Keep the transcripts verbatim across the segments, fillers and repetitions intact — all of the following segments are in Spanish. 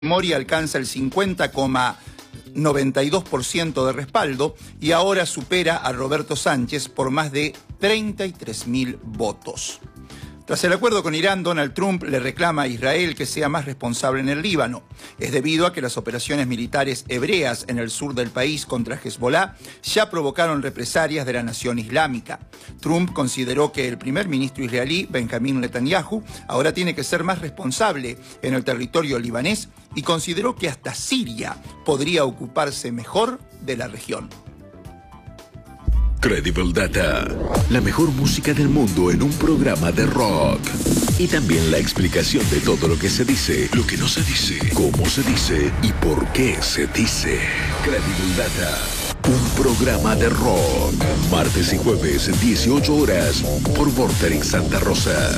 Mori alcanza el cincuenta coma noventa y dos por ciento de respaldo y ahora supera a Roberto Sánchez por más de treinta y tres mil votos. Tras el acuerdo con Irán, Donald Trump le reclama a Israel que sea más responsable en el Líbano. Es debido a que las operaciones militares hebreas en el sur del país contra Hezbollah ya provocaron represalias de la nación islámica. Trump consideró que el primer ministro israelí, Benjamin Netanyahu, ahora tiene que ser más responsable en el territorio libanés y consideró que hasta Siria podría ocuparse mejor de la región. Credible Data, la mejor música del mundo en un programa de rock. Y también la explicación de todo lo que se dice, lo que no se dice, cómo se dice y por qué se dice. Credible Data, un programa de rock. Martes y jueves, dieciocho horas, por Vorterix Santa Rosa.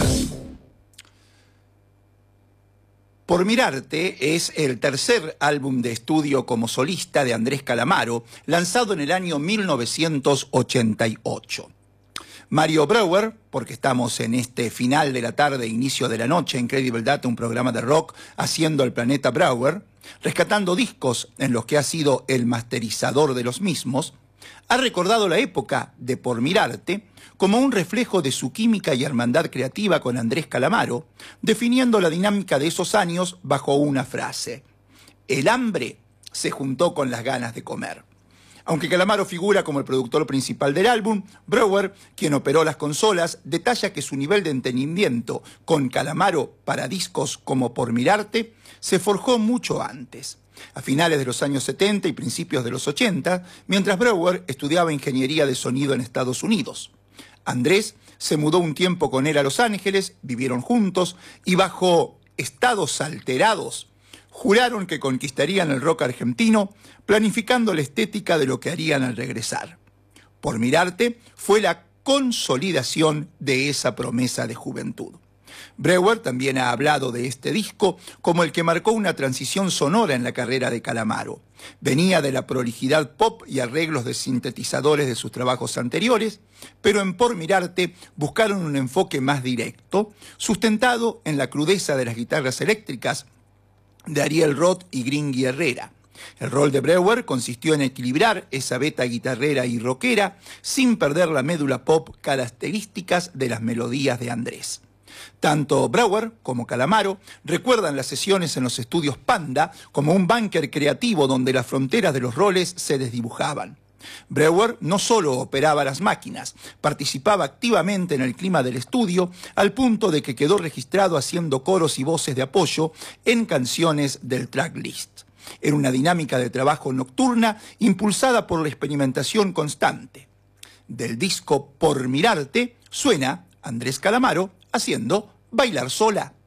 Por Mirarte es el tercer álbum de estudio como solista de Andrés Calamaro, lanzado en el año mil novecientos ochenta y ocho. Mario Breuer, porque estamos en este final de la tarde, inicio de la noche, en Credible Data, un programa de rock haciendo el planeta Breuer, rescatando discos en los que ha sido el masterizador de los mismos, ha recordado la época de Por Mirarte como un reflejo de su química y hermandad creativa con Andrés Calamaro, definiendo la dinámica de esos años bajo una frase: el hambre se juntó con las ganas de comer. Aunque Calamaro figura como el productor principal del álbum, Breuer, quien operó las consolas, detalla que su nivel de entendimiento con Calamaro para discos como Por Mirarte se forjó mucho antes, a finales de los años setenta y principios de los ochenta, mientras Breuer estudiaba ingeniería de sonido en Estados Unidos. Andrés se mudó un tiempo con él a Los Ángeles, vivieron juntos y bajo estados alterados juraron que conquistarían el rock argentino, planificando la estética de lo que harían al regresar. Por Mirarte fue la consolidación de esa promesa de juventud. Breuer también ha hablado de este disco como el que marcó una transición sonora en la carrera de Calamaro. Venía de la prolijidad pop y arreglos de sintetizadores de sus trabajos anteriores, pero en Por Mirarte buscaron un enfoque más directo, sustentado en la crudeza de las guitarras eléctricas de Ariel Roth y Gringy Herrera. El rol de Breuer consistió en equilibrar esa beta guitarrera y rockera sin perder la médula pop características de las melodías de Andrés. Tanto Breuer como Calamaro recuerdan las sesiones en los estudios Panda como un búnker creativo donde las fronteras de los roles se desdibujaban. Breuer no solo operaba las máquinas, participaba activamente en el clima del estudio, al punto de que quedó registrado haciendo coros y voces de apoyo en canciones del tracklist. Era una dinámica de trabajo nocturna impulsada por la experimentación constante. Del disco Por Mirarte suena Andrés Calamaro haciendo Bailar Sola.